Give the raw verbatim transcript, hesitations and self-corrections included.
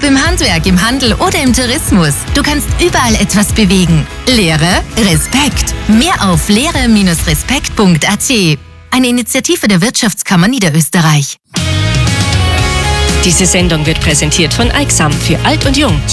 im Handwerk, im Handel oder im Tourismus. Du kannst überall etwas bewegen. Lehre Respekt. Mehr auf lehre Respekt punkt a t. Eine Initiative der Wirtschaftskammer Niederösterreich. Diese Sendung wird präsentiert von Aixam für Alt und Jung.